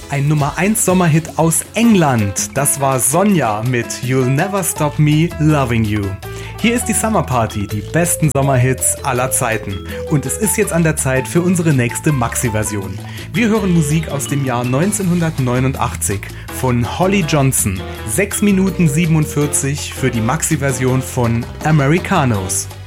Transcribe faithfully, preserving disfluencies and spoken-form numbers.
Ein Nummer eins Sommerhit aus England. Das war Sonja mit You'll Never Stop Me Loving You. Hier ist die Summer Party, die besten Sommerhits aller Zeiten. Und es ist jetzt an der Zeit für unsere nächste Maxi-Version. Wir hören Musik aus dem Jahr neunzehnhundertneunundachtzig von Holly Johnson. sechs Minuten siebenundvierzig für die Maxi-Version von Americanos.